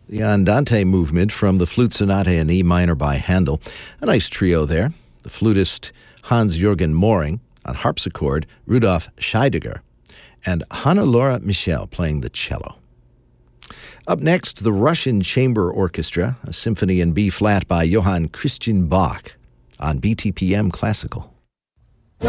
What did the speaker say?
The Andante movement from the Flute Sonata in E minor by Handel. A nice trio there. The flutist Hans-Jürgen Moring, on harpsichord Rudolf Scheidegger, and Hannelore Michel playing the cello. Up next, the Russian Chamber Orchestra, a symphony in B-flat by Johann Christian Bach on BTPM Classical.